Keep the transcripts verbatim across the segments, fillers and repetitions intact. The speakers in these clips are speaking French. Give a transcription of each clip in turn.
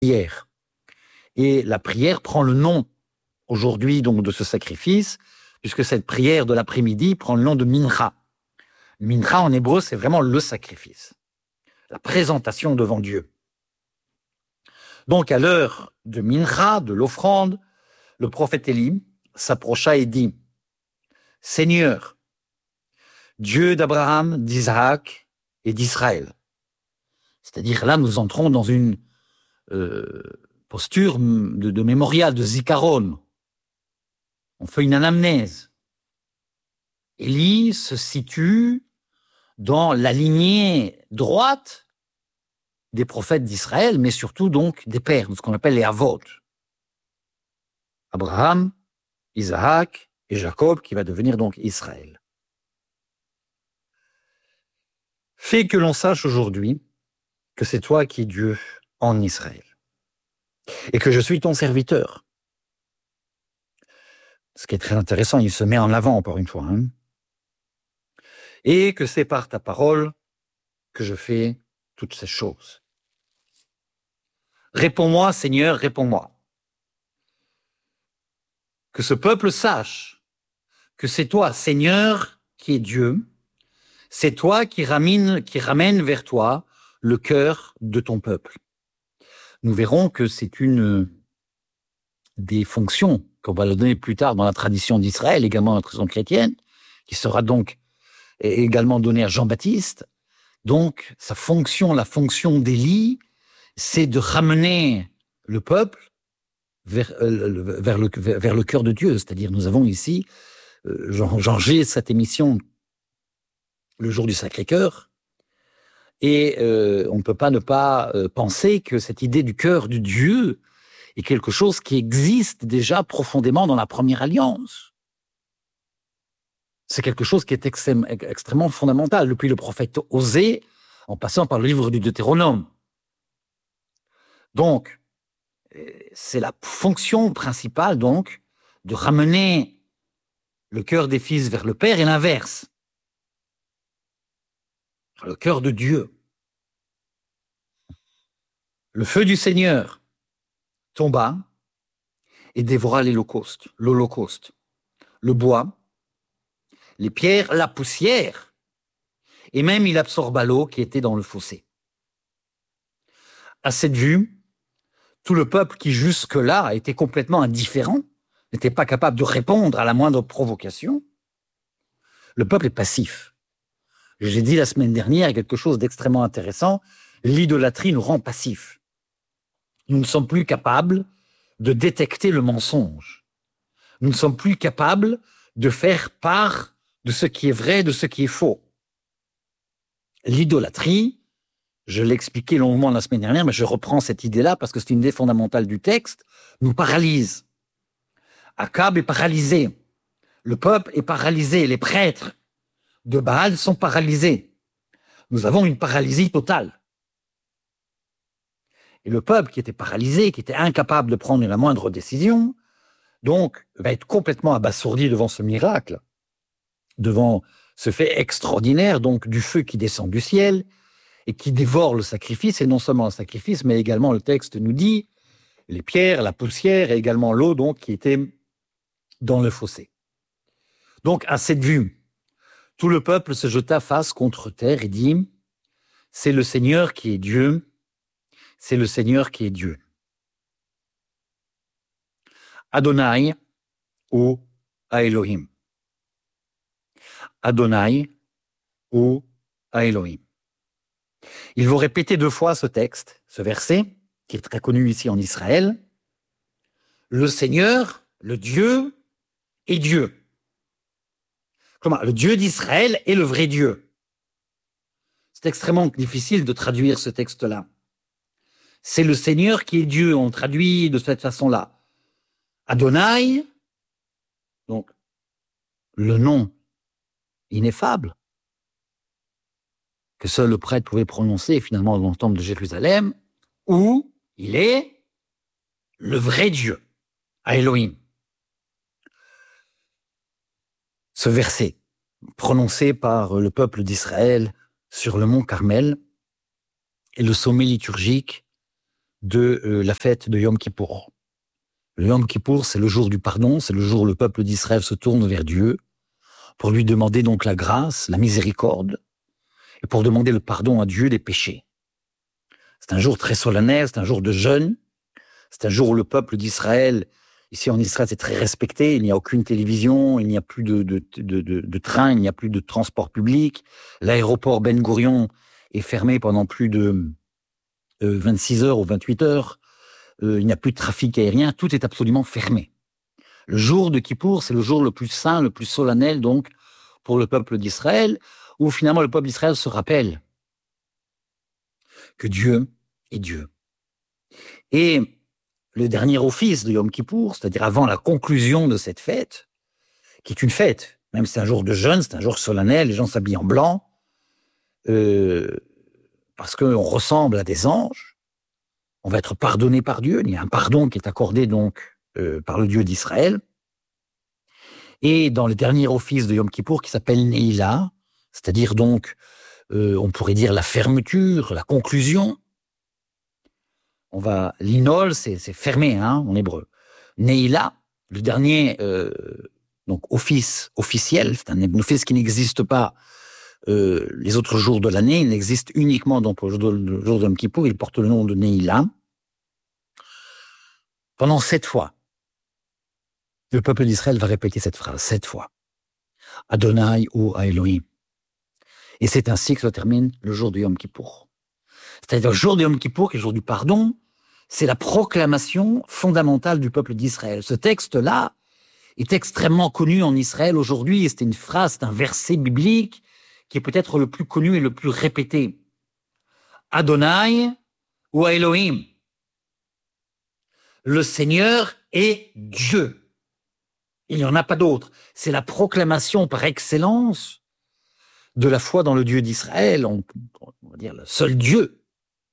prière. Et la prière prend le nom aujourd'hui donc de ce sacrifice, puisque cette prière de l'après-midi prend le nom de mincha. Mincha en hébreu, c'est vraiment le sacrifice, la présentation devant Dieu. Donc à l'heure de mincha, de l'offrande, le prophète Élie s'approcha et dit: Seigneur, Dieu d'Abraham, d'Isaac et d'Israël. C'est-à-dire là, nous entrons dans une euh, posture de, de mémorial, de zikaron. On fait une anamnèse. Élie se situe dans la lignée droite des prophètes d'Israël, mais surtout donc des pères, ce qu'on appelle les avot. Abraham, Isaac et Jacob, qui va devenir donc Israël. Fais que l'on sache aujourd'hui que c'est toi qui es Dieu en Israël et que je suis ton serviteur. Ce qui est très intéressant, il se met en avant encore une fois. Hein, et que c'est par ta parole que je fais toutes ces choses. Réponds-moi, Seigneur, réponds-moi. Que ce peuple sache que c'est toi, Seigneur, qui es Dieu. C'est toi qui ramène, qui ramène vers toi le cœur de ton peuple. Nous verrons que c'est une des fonctions qu'on va le donner plus tard dans la tradition d'Israël, également dans la tradition chrétienne, qui sera donc également donnée à Jean-Baptiste. Donc, sa fonction, la fonction d'Élie, c'est de ramener le peuple vers, euh, vers, le, vers le cœur de Dieu. C'est-à-dire, nous avons ici, euh, j'enregistre cette émission le jour du Sacré-Cœur, et euh, on ne peut pas ne pas euh, penser que cette idée du cœur de Dieu est quelque chose qui existe déjà profondément dans la première alliance. C'est quelque chose qui est extrême, extrêmement fondamental, depuis le prophète Osée, en passant par le livre du Deutéronome. Donc, c'est la fonction principale, donc, de ramener le cœur des fils vers le Père et l'inverse. Le cœur de Dieu. Le feu du Seigneur tomba et dévora l'holocauste, l'holocauste, le bois, les pierres, la poussière, et même il absorba l'eau qui était dans le fossé. À cette vue, tout le peuple qui jusque-là était complètement indifférent, n'était pas capable de répondre à la moindre provocation, le peuple est passif. J'ai dit la semaine dernière quelque chose d'extrêmement intéressant, l'idolâtrie nous rend passifs. Nous ne sommes plus capables de détecter le mensonge. Nous ne sommes plus capables de faire part de ce qui est vrai, de ce qui est faux. L'idolâtrie, je l'ai expliqué longuement la semaine dernière, mais je reprends cette idée-là parce que c'est une idée fondamentale du texte, nous paralyse. Akab est paralysé. Le peuple est paralysé. Les prêtres de Baal sont paralysés. Nous avons une paralysie totale. Et le peuple qui était paralysé, qui était incapable de prendre la moindre décision, donc va être complètement abasourdi devant ce miracle, devant ce fait extraordinaire, donc du feu qui descend du ciel et qui dévore le sacrifice, et non seulement le sacrifice, mais également le texte nous dit les pierres, la poussière et également l'eau donc qui était dans le fossé. Donc à cette vue, tout le peuple se jeta face contre terre et dit: c'est le Seigneur qui est Dieu, c'est le Seigneur qui est Dieu. Adonai ou à Elohim. Adonai ou à Elohim. Il faut répéter deux fois ce texte, ce verset, qui est très connu ici en Israël. Le Seigneur, le Dieu, est Dieu. Comment ? Le Dieu d'Israël est le vrai Dieu. C'est extrêmement difficile de traduire ce texte-là. C'est le Seigneur qui est Dieu, on traduit de cette façon-là. Adonai, donc le nom ineffable, que seul le prêtre pouvait prononcer finalement dans le temple de Jérusalem, où il est le vrai Dieu, à Elohim. Ce verset, prononcé par le peuple d'Israël sur le mont Carmel, est le sommet liturgique de euh, la fête de Yom Kippour. Le Yom Kippour, c'est le jour du pardon, c'est le jour où le peuple d'Israël se tourne vers Dieu pour lui demander donc la grâce, la miséricorde, et pour demander le pardon à Dieu des péchés. C'est un jour très solennel, c'est un jour de jeûne, c'est un jour où le peuple d'Israël, ici en Israël, c'est très respecté, il n'y a aucune télévision, il n'y a plus de, de, de, de, de train, il n'y a plus de transport public, l'aéroport Ben Gurion est fermé pendant plus de euh, vingt-six heures ou vingt-huit heures, euh, il n'y a plus de trafic aérien, tout est absolument fermé. Le jour de Kippour, c'est le jour le plus saint, le plus solennel, donc, pour le peuple d'Israël, où finalement le peuple d'Israël se rappelle que Dieu est Dieu. Et le dernier office de Yom Kippour, c'est-à-dire avant la conclusion de cette fête, qui est une fête, même si c'est un jour de jeûne, c'est un jour solennel, les gens s'habillent en blanc, euh, parce qu'on ressemble à des anges, on va être pardonné par Dieu, il y a un pardon qui est accordé donc euh, par le Dieu d'Israël. Et dans le dernier office de Yom Kippour, qui s'appelle Neila, c'est-à-dire donc, euh, on pourrait dire la fermeture, la conclusion, on va, l'inol, c'est, c'est fermé, hein, en hébreu. Neila, le dernier, euh, donc, office officiel, c'est un office qui n'existe pas, euh, les autres jours de l'année, il n'existe uniquement, donc, au jour de, le jour de Yom Kippour, il porte le nom de Neila. Pendant sept fois, le peuple d'Israël va répéter cette phrase, sept fois. Adonai ou Elohim. Et c'est ainsi que se termine le jour du Yom Kippour. C'est-à-dire le jour du Yom Kippour, qui est le jour du pardon, c'est la proclamation fondamentale du peuple d'Israël. Ce texte-là est extrêmement connu en Israël aujourd'hui, et c'est une phrase, c'est un verset biblique qui est peut-être le plus connu et le plus répété. Adonai ou Elohim. Le Seigneur est Dieu. Il n'y en a pas d'autre. C'est la proclamation par excellence de la foi dans le Dieu d'Israël, on, on va dire le seul Dieu.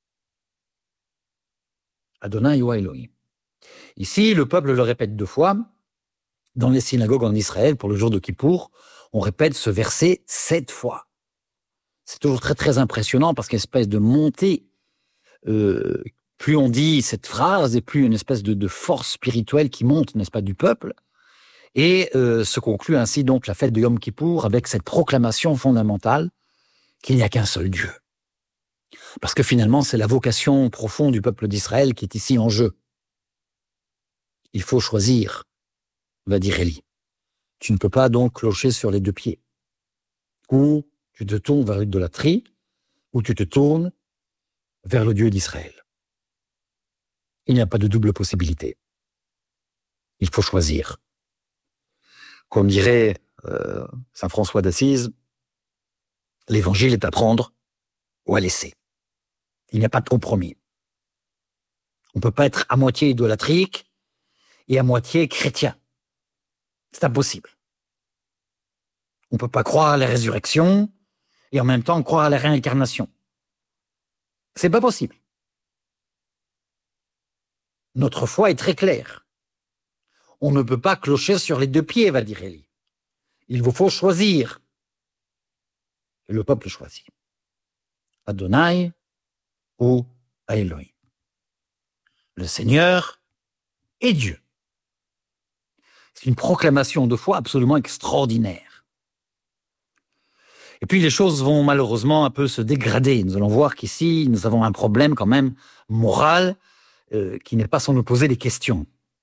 Adonai ou Elohim. Ici, le peuple le répète deux fois. Dans les synagogues en Israël, pour le jour de Kippour, on répète ce verset sept fois. C'est toujours très très impressionnant parce qu'il y a une espèce de montée. Euh, plus on dit cette phrase, et plus une espèce de, de force spirituelle qui monte, n'est-ce pas, du peuple. Et euh, se conclut ainsi donc la fête de Yom Kippour avec cette proclamation fondamentale qu'il n'y a qu'un seul Dieu. Parce que finalement, c'est la vocation profonde du peuple d'Israël qui est ici en jeu. Il faut choisir, va dire Élie. Tu ne peux pas donc clocher sur les deux pieds. Ou tu te tournes vers l'idolâtrie, ou tu te tournes vers le Dieu d'Israël. Il n'y a pas de double possibilité. Il faut choisir. Comme dirait euh, saint François d'Assise, l'évangile est à prendre ou à laisser. Il n'y a pas de compromis. On ne peut pas être à moitié idolâtrique et à moitié chrétien. C'est impossible. On ne peut pas croire à la résurrection et en même temps croire à la réincarnation. C'est pas possible. Notre foi est très claire. On ne peut pas clocher sur les deux pieds, va dire Élie. Il vous faut choisir. Et le peuple choisit. Adonai ou Elohim. Le Seigneur est Dieu. C'est une proclamation de foi absolument extraordinaire. Et puis les choses vont malheureusement un peu se dégrader. Nous allons voir qu'ici, nous avons un problème quand même moral euh, qui n'est pas sans nous poser des questions.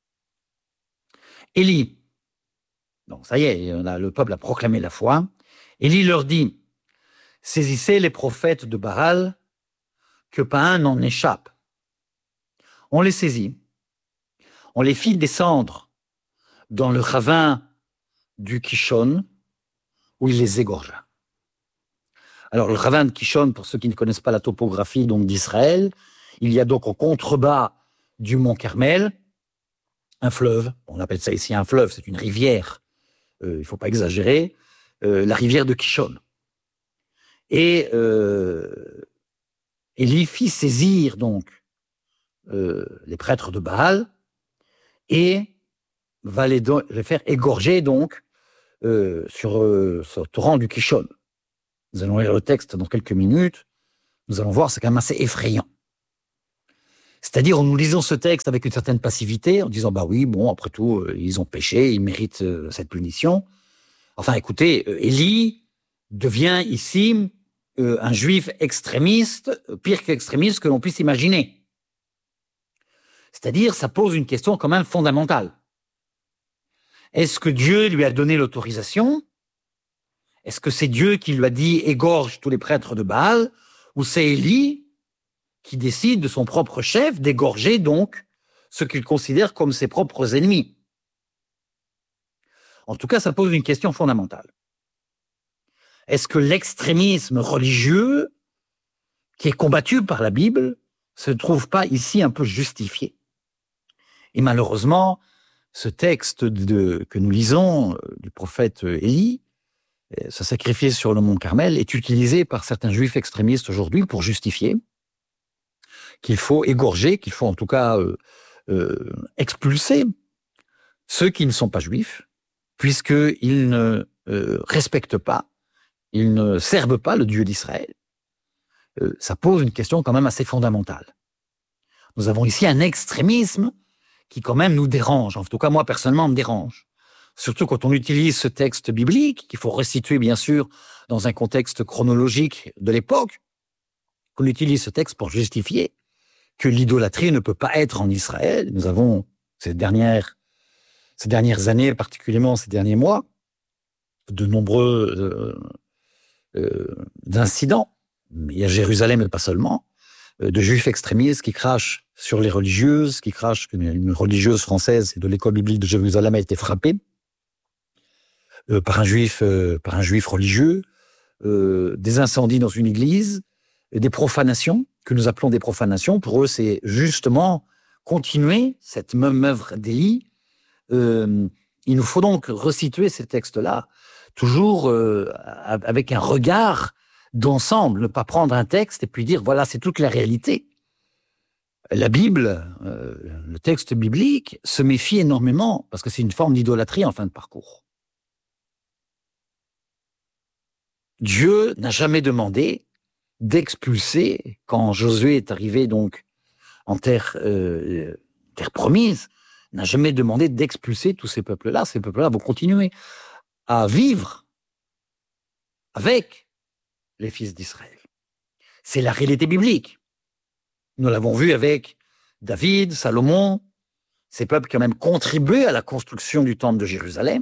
Élie, donc ça y est, le peuple a proclamé la foi. Élie leur dit, saisissez les prophètes de Baal, que pas un n'en échappe. On les saisit, on les fit descendre dans le ravin du Kishon, où il les égorgea. Alors le ravin de Kishon, pour ceux qui ne connaissent pas la topographie donc d'Israël, il y a donc au contrebas du mont Carmel, un fleuve, on appelle ça ici un fleuve, c'est une rivière, euh, il ne faut pas exagérer, euh, la rivière de Kishon. Et euh, Élie fit saisir donc euh, les prêtres de Baal et va les, do- les faire égorger donc euh, sur euh, ce torrent du Kishon. Nous allons lire le texte dans quelques minutes, nous allons voir, c'est quand même assez effrayant. C'est-à-dire, nous lisons ce texte avec une certaine passivité, en disant, bah oui, bon, après tout, euh, ils ont péché, ils méritent euh, cette punition. Enfin, écoutez, euh, Élie devient ici euh, un juif extrémiste, euh, pire qu'extrémiste que l'on puisse imaginer. C'est-à-dire, ça pose une question quand même fondamentale. Est-ce que Dieu lui a donné l'autorisation? Est-ce que c'est Dieu qui lui a dit « égorge tous les prêtres de Baal » ou c'est Élie qui décide de son propre chef d'égorger donc ce qu'il considère comme ses propres ennemis? En tout cas, ça pose une question fondamentale. Est-ce que l'extrémisme religieux qui est combattu par la Bible se trouve pas ici un peu justifié? Et malheureusement, ce texte de, que nous lisons du prophète Élie, ce sacrifice sur le mont Carmel, est utilisé par certains juifs extrémistes aujourd'hui pour justifier qu'il faut égorger, qu'il faut en tout cas euh, euh, expulser ceux qui ne sont pas juifs, puisqu'ils ne euh, respectent pas, ils ne servent pas le Dieu d'Israël. Euh, ça pose une question quand même assez fondamentale. Nous avons ici un extrémisme qui quand même nous dérange, en tout cas moi personnellement me dérange. Surtout quand on utilise ce texte biblique, qu'il faut restituer bien sûr dans un contexte chronologique de l'époque, qu'on utilise ce texte pour justifier que l'idolâtrie ne peut pas être en Israël. Nous avons ces dernières, ces dernières années, particulièrement ces derniers mois, de nombreux euh, euh, incidents, mais à Jérusalem et pas seulement, euh, de juifs extrémistes qui crachent sur les religieuses, qui crachent qu'une religieuse française de l'école biblique de Jérusalem a été frappée euh, par un juif, euh, par un juif religieux, euh, des incendies dans une église, des profanations, que nous appelons des profanations. Pour eux, c'est justement continuer cette même œuvre d'Élie. Euh, il nous faut donc resituer ces textes-là, toujours euh, avec un regard d'ensemble, ne pas prendre un texte et puis dire, voilà, c'est toute la réalité. La Bible, euh, le texte biblique, se méfie énormément, parce que c'est une forme d'idolâtrie en fin de parcours. Dieu n'a jamais demandé d'expulser, quand Josué est arrivé donc en terre, euh, terre promise, n'a jamais demandé d'expulser tous ces peuples-là. Ces peuples-là vont continuer à vivre avec les fils d'Israël. C'est la réalité biblique. Nous l'avons vu avec David, Salomon, ces peuples qui ont même contribué à la construction du temple de Jérusalem.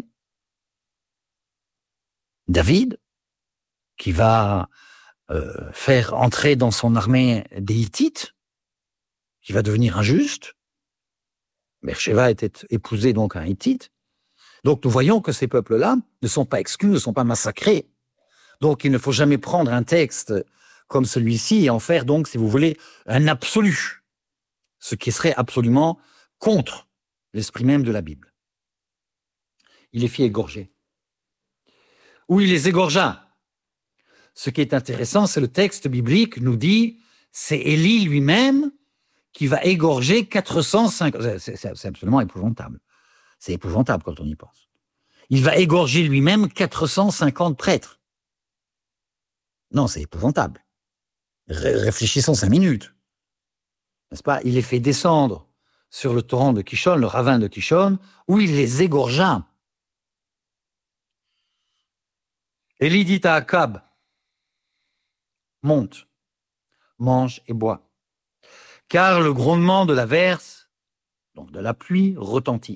David, qui va euh, faire entrer dans son armée des Hittites, qui va devenir injuste. Beersheba était épousée donc à un Hittite. Donc nous voyons que ces peuples-là ne sont pas exclus, ne sont pas massacrés. Donc il ne faut jamais prendre un texte comme celui-ci et en faire donc, si vous voulez, un absolu, ce qui serait absolument contre l'esprit même de la Bible. Il les fit égorger. Ou il les égorgea. Ce qui est intéressant, c'est le texte biblique nous dit, c'est Élie lui-même qui va égorger quatre cent cinquante... C'est, c'est, c'est absolument épouvantable. C'est épouvantable quand on y pense. Il va égorger lui-même quatre cent cinquante prêtres. Non, c'est épouvantable. Ré- réfléchissons cinq minutes. N'est-ce pas? Il les fait descendre sur le torrent de Kishon, le ravin de Kishon, où il les égorgea. Élie dit à Akab, monte, mange et bois, car le grondement de l'averse, donc de la pluie, retentit.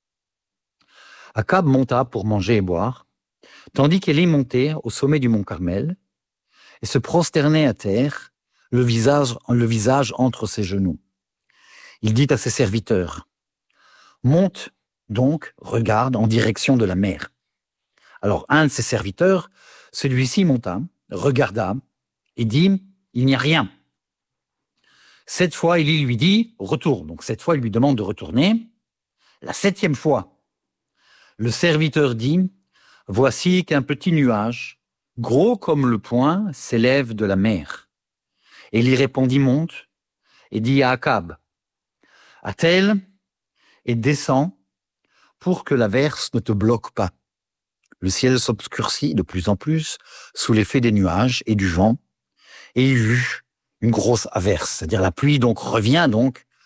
Akab monta pour manger et boire, tandis qu'Élie montait au sommet du mont Carmel et se prosternait à terre, le visage, le visage entre ses genoux. Il dit à ses serviteurs, « Monte donc, regarde en direction de la mer. » Alors, un de ses serviteurs, celui-ci monta, regarda et dit, « Il n'y a rien. » Cette fois, Élie lui dit, « Retourne. » Donc, cette fois, il lui demande de retourner. La septième fois, le serviteur dit, « Voici qu'un petit nuage, gros comme le poing, s'élève de la mer. » Élie répondit, « Monte. » Et dit à Akab, « Attelle et descends pour que l'averse ne te bloque pas. » Le ciel s'obscurcit de plus en plus sous l'effet des nuages et du vent, et il y eut une grosse averse, c'est-à-dire la pluie donc revient donc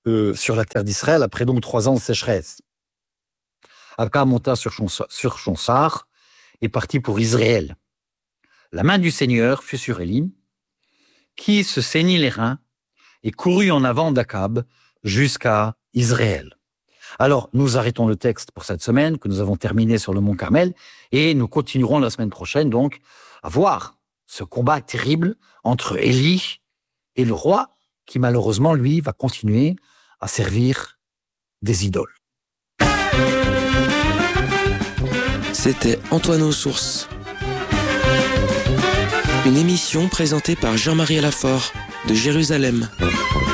euh, sur la terre d'Israël après donc trois ans de sécheresse. Akab monta sur son, sur son char et partit pour Israël. La main du Seigneur fut sur Élie, qui se saignit les reins et courut en avant d'Akab jusqu'à Israël. Alors, nous arrêtons le texte pour cette semaine, que nous avons terminé sur le mont Carmel, et nous continuerons la semaine prochaine, donc, à voir ce combat terrible entre Élie et le roi, qui malheureusement, lui, va continuer à servir des idoles. C'était Antoine aux Sources. Une émission présentée par Jean-Marie Alafort de Jérusalem.